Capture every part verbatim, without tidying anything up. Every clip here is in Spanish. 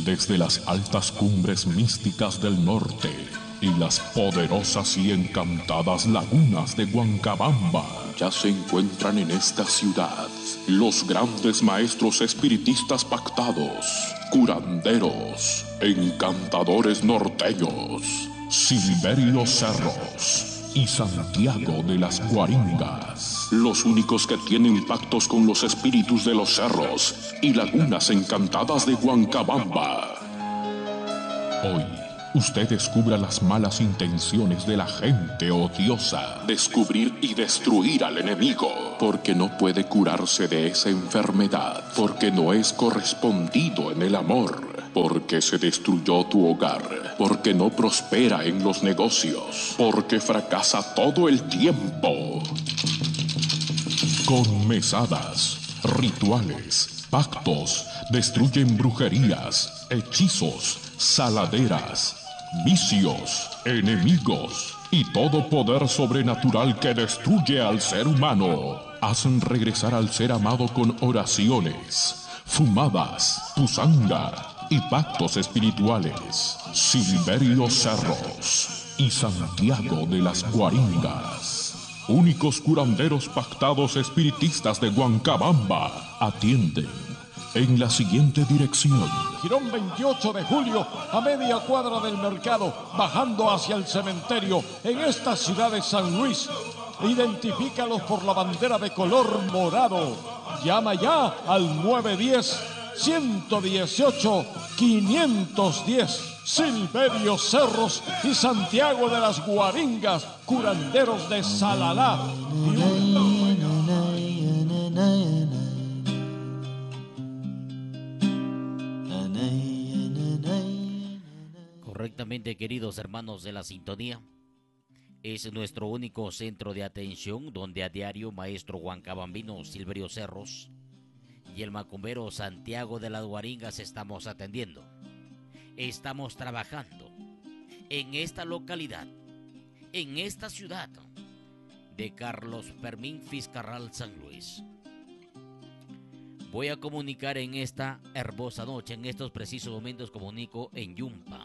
desde las altas cumbres místicas del norte y las poderosas y encantadas lagunas de Huancabamba, ya se encuentran en esta ciudad los grandes maestros espiritistas pactados, curanderos, encantadores norteños, Silverio Cerros y Santiago de las Guaringas, los únicos que tienen pactos con los espíritus de los cerros y lagunas encantadas de Huancabamba. Hoy, usted descubra las malas intenciones de la gente odiosa, descubrir y destruir al enemigo, porque no puede curarse de esa enfermedad, porque no es correspondido en el amor, porque se destruyó tu hogar, porque no prospera en los negocios, porque fracasa todo el tiempo. Con mesadas, rituales, pactos, destruyen brujerías, hechizos, saladeras, vicios, enemigos y todo poder sobrenatural que destruye al ser humano. Hacen regresar al ser amado con oraciones, fumadas, pusanga y pactos espirituales. Silverio Cerros y Santiago de las Guaringas, únicos curanderos pactados espiritistas de Huancabamba, atienden en la siguiente dirección: Girón veintiocho de julio, a media cuadra del mercado, bajando hacia el cementerio, en esta ciudad de San Luis. Identifícalos por la bandera de color morado. Llama ya al nueve uno cero, uno uno ocho, cinco uno cero. Silverio Cerros y Santiago de las Guaringas, curanderos de Salalá. Correctamente, queridos hermanos de la sintonía, es nuestro único centro de atención donde a diario maestro huancabambino Silverio Cerros y el macumbero Santiago de las Guaringas estamos atendiendo. Estamos trabajando en esta localidad, en esta ciudad de Carlos Fermín Fiscarral, San Luis. Voy a comunicar en esta hermosa noche, en estos precisos momentos comunico en Yumpa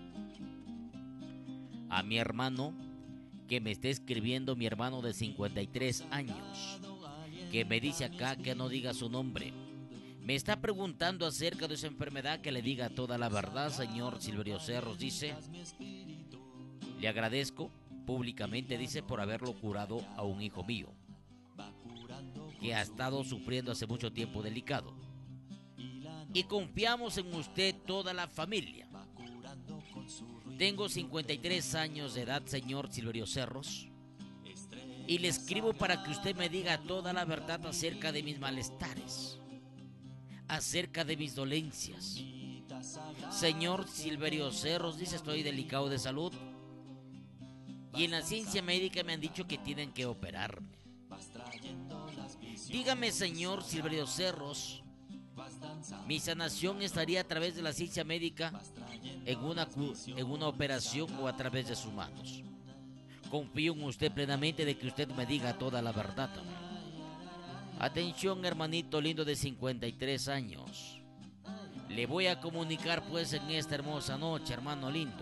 a mi hermano que me está escribiendo, mi hermano de cincuenta y tres años, que me dice acá que no diga su nombre. Me está preguntando acerca de esa enfermedad, que le diga toda la verdad, señor Silverio Cerros. Dice, le agradezco públicamente, dice, por haberlo curado a un hijo mío, que ha estado sufriendo hace mucho tiempo delicado. Y confiamos en usted toda la familia. Tengo cincuenta y tres años de edad, señor Silverio Cerros, y le escribo para que usted me diga toda la verdad acerca de mis malestares, acerca de mis dolencias. Señor Silverio Cerros, dice, estoy delicado de salud y en la ciencia médica me han dicho que tienen que operarme. Dígame, señor Silverio Cerros, ¿mi sanación estaría a través de la ciencia médica en una, en una operación o a través de sus manos? Confío en usted plenamente de que usted me diga toda la verdad. Atención, hermanito lindo de cincuenta y tres años. Le voy a comunicar pues en esta hermosa noche, hermano lindo.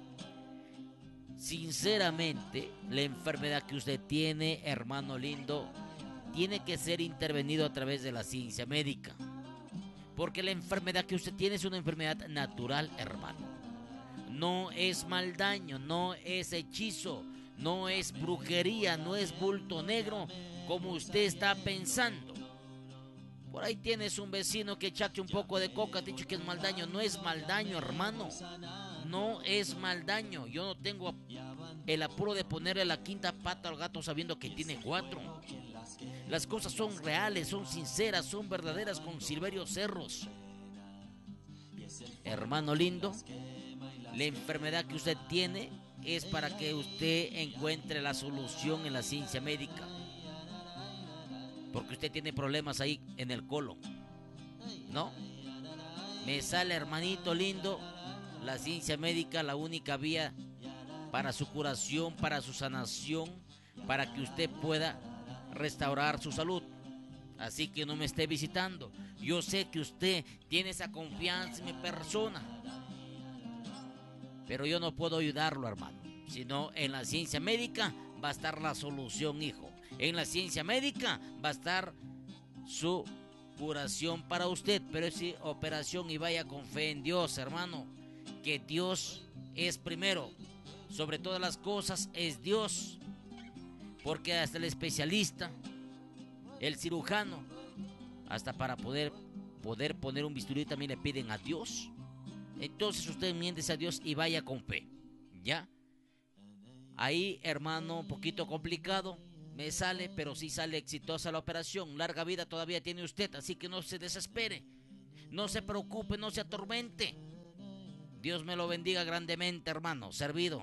Sinceramente, la enfermedad que usted tiene, hermano lindo, tiene que ser intervenido a través de la ciencia médica. Porque la enfermedad que usted tiene es una enfermedad natural, hermano. No es maldaño, no es hechizo, no es brujería, no es bulto negro como usted está pensando. Por ahí tienes un vecino que echaste un poco de coca, te ha dicho que es maldaño. No es maldaño, hermano. No es maldaño. Yo no tengo el apuro de ponerle la quinta pata al gato sabiendo que tiene cuatro. Las cosas son reales, son sinceras, son verdaderas con Silverio Cerros. Hermano lindo, la enfermedad que usted tiene es para que usted encuentre la solución en la ciencia médica. Porque usted tiene problemas ahí en el colon, ¿no? Me sale, hermanito lindo, la ciencia médica, la única vía para su curación, para su sanación, para que usted pueda restaurar su salud. así que no me esté visitando. Yo sé que usted tiene esa confianza en mi persona, pero yo no puedo ayudarlo, hermano. Sino en la ciencia médica va a estar la solución, hijo. En la ciencia médica va a estar su curación para usted. Pero es operación y vaya con fe en Dios, hermano. Que Dios es primero. Sobre todas las cosas es Dios. Porque hasta el especialista, el cirujano, hasta para poder, poder poner un bisturí también le piden a Dios. Entonces usted enmiéndese a Dios y vaya con fe. ¿Ya? Ahí, hermano, un poquito complicado me sale, pero sí sale exitosa la operación. Larga vida todavía tiene usted, así que no se desespere. No se preocupe, no se atormente. Dios me lo bendiga grandemente, hermano. Servido.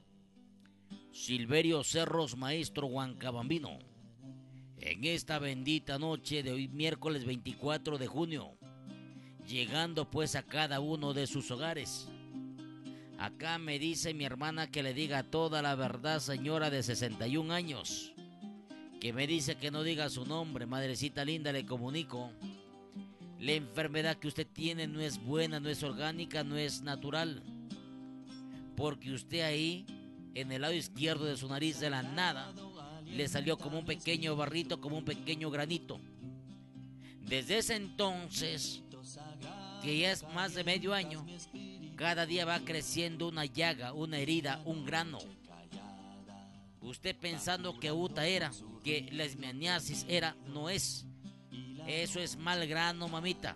Silverio Cerros, maestro Huancabambino. En esta bendita noche de hoy, miércoles veinticuatro de junio, llegando pues a cada uno de sus hogares. Acá me dice mi hermana que le diga toda la verdad, señora de sesenta y un años, que me dice que no diga su nombre. Madrecita linda, le comunico. La enfermedad que usted tiene no es buena, no es orgánica, no es natural. Porque usted ahí, en el lado izquierdo de su nariz, de la nada, le salió como un pequeño barrito, como un pequeño granito. Desde ese entonces, que ya es más de medio año, cada día va creciendo una llaga, una herida, un grano. Usted pensando que uta era, que la leishmaniasis era, no es. Eso es mal grano, mamita.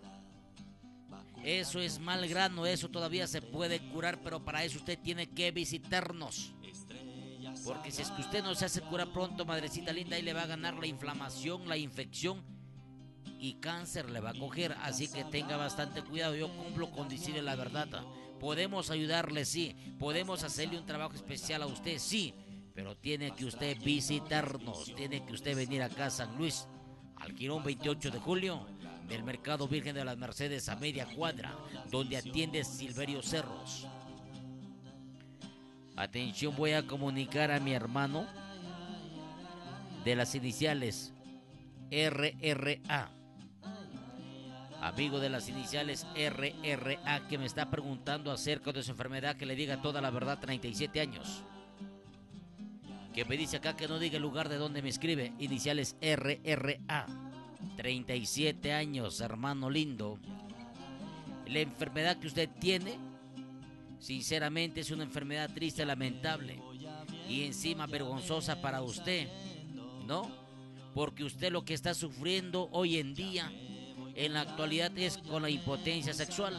Eso es mal grano, eso todavía se puede curar, pero para eso usted tiene que visitarnos. Porque si es que usted no se hace curar pronto, madrecita linda, ahí le va a ganar la inflamación, la infección y cáncer le va a coger. Así que tenga bastante cuidado. Yo cumplo con decirle la verdad. Podemos ayudarle, sí. Podemos hacerle un trabajo especial a usted, sí. Pero tiene que usted visitarnos. Tiene que usted venir acá a San Luis, al Quirón veintiocho de julio, del Mercado Virgen de las Mercedes, a media cuadra, donde atiende Silverio Cerros. Atención, voy a comunicar a mi hermano de las iniciales R R A. Amigo de las iniciales R R A, que me está preguntando acerca de su enfermedad, que le diga toda la verdad. Treinta y siete años. Que me dice acá que no diga el lugar de donde me escribe. Iniciales R R A. Treinta y siete años, hermano lindo. La enfermedad que usted tiene, sinceramente, es una enfermedad triste, lamentable y encima vergonzosa para usted, ¿no? Porque usted lo que está sufriendo hoy en día, en la actualidad, es con la impotencia sexual.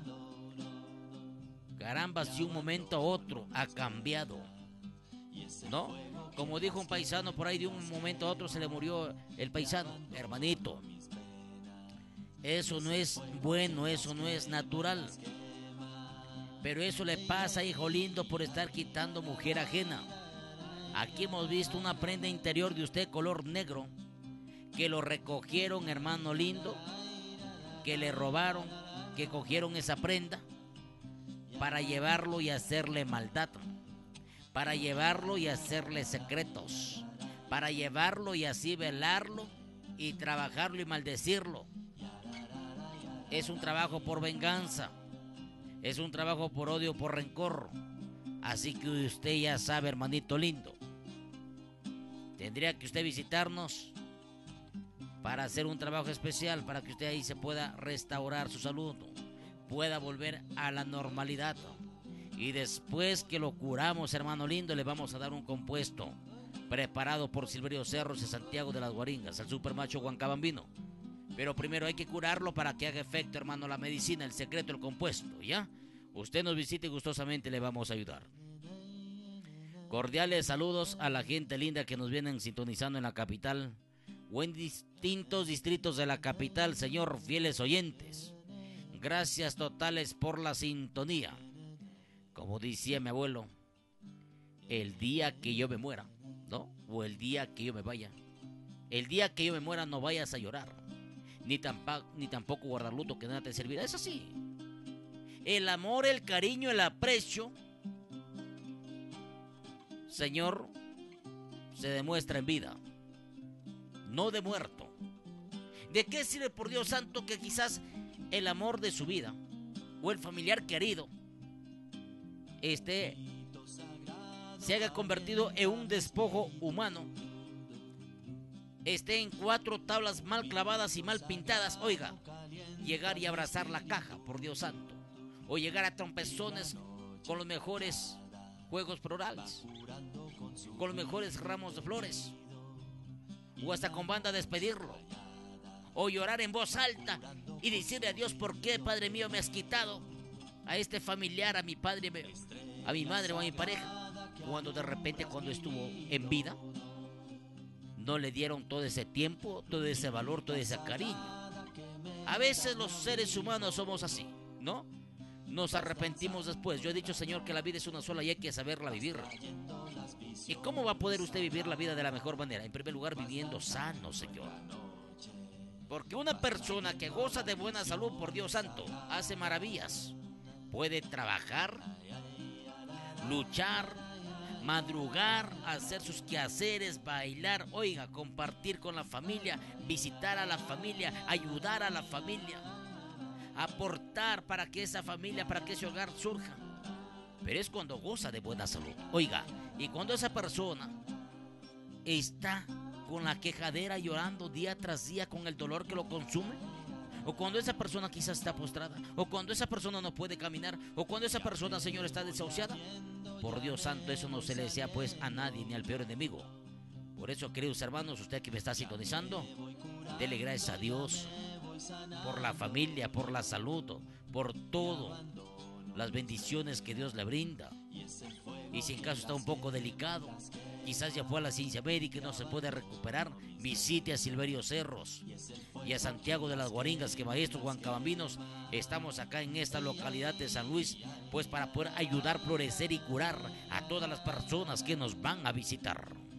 Caramba, si un momento a otro ha cambiado, ¿no? Como dijo un paisano por ahí, de un momento a otro se le murió el paisano. Hermanito, eso no es bueno, eso no es natural. Pero eso le pasa, hijo lindo, por estar quitando mujer ajena. Aquí hemos visto una prenda interior de usted color negro, que lo recogieron, hermano lindo, que le robaron, que cogieron esa prenda para llevarlo y hacerle maldad, para llevarlo y hacerle secretos, para llevarlo y así velarlo y trabajarlo y maldecirlo. Es un trabajo por venganza. Es un trabajo por odio, por rencor. Así que usted ya sabe, hermanito lindo. Tendría que usted visitarnos para hacer un trabajo especial, para que usted ahí se pueda restaurar su salud, pueda volver a la normalidad. Y después que lo curamos, hermano lindo, le vamos a dar un compuesto preparado por Silverio Cerros de Santiago de las Guaringas, el supermacho Huancabambino. Pero primero hay que curarlo para que haga efecto, hermano, la medicina, el secreto, el compuesto, ¿ya? Usted nos visite y gustosamente le vamos a ayudar. Cordiales saludos a la gente linda que nos vienen sintonizando en la capital o en distintos distritos de la capital, señor, fieles oyentes. Gracias totales por la sintonía. Como decía mi abuelo, el día que yo me muera, ¿no? O el día que yo me vaya. El día que yo me muera no vayas a llorar. Ni tampoco, ni tampoco guardar luto, que nada te servirá. Es así. El amor, el cariño, el aprecio, Señor, se demuestra en vida, no de muerto. ¿De qué sirve, por Dios santo, que quizás el amor de su vida o el familiar querido este se haya convertido en un despojo humano, esté en cuatro tablas mal clavadas y mal pintadas? Oiga, llegar y abrazar la caja, por Dios santo, o llegar a trompezones con los mejores juegos florales, con los mejores ramos de flores, o hasta con banda despedirlo, o llorar en voz alta y decirle a Dios: ¿por qué, Padre mío, me has quitado a este familiar, a mi padre, a mi madre o a mi pareja? Cuando de repente, cuando estuvo en vida, no le dieron todo ese tiempo, todo ese valor, todo ese cariño. A veces los seres humanos somos así, ¿no? Nos arrepentimos después. Yo he dicho, Señor, que la vida es una sola y hay que saberla vivir. ¿Y cómo va a poder usted vivir la vida de la mejor manera? En primer lugar, viviendo sano, Señor. Porque una persona que goza de buena salud, por Dios santo, hace maravillas. Puede trabajar, luchar, madrugar, hacer sus quehaceres, bailar, oiga, compartir con la familia, visitar a la familia, ayudar a la familia, aportar para que esa familia, para que ese hogar surja. Pero es cuando goza de buena salud. Oiga, y cuando esa persona está con la quejadera, llorando día tras día con el dolor que lo consume, o cuando esa persona quizás está postrada, o cuando esa persona no puede caminar, o cuando esa persona, Señor, está desahuciada, por Dios santo, eso no se le desea pues a nadie, ni al peor enemigo. Por eso, queridos hermanos, usted que me está sintonizando, dele gracias a Dios por la familia, por la salud, por todo, las bendiciones que Dios le brinda. Y si en caso está un poco delicado, quizás ya fue a la ciencia médica y no se puede recuperar, visite a Silverio Cerros y a Santiago de las Guaringas, que maestros huancabambinos estamos acá en esta localidad de San Luis, pues para poder ayudar, florecer y curar a todas las personas que nos van a visitar.